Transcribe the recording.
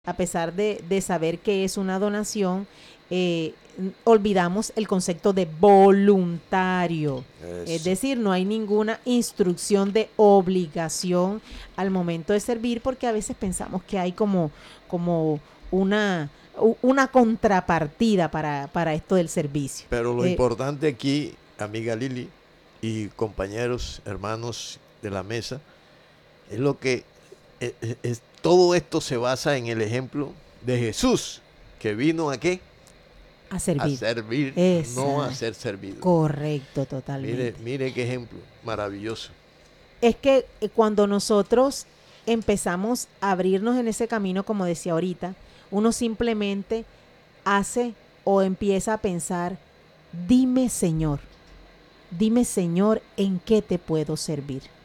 a pesar de saber que es una donación, olvidamos el concepto de voluntario. Es Eso. decir, no hay ninguna instrucción de obligación al momento de servir, porque a veces pensamos que hay como una contrapartida para esto del servicio. Pero lo importante aquí, amiga Lili y compañeros, hermanos de la mesa, es lo que todo esto se basa en el ejemplo de Jesús, que vino a qué? A A servir. servir, no a Esa, ser servido. correcto, Mire, totalmente. mire qué ejemplo maravilloso. Es que cuando nosotros empezamos a abrirnos en ese camino, como decía ahorita, uno simplemente hace o empieza a pensar, dime Señor, en qué te puedo servir.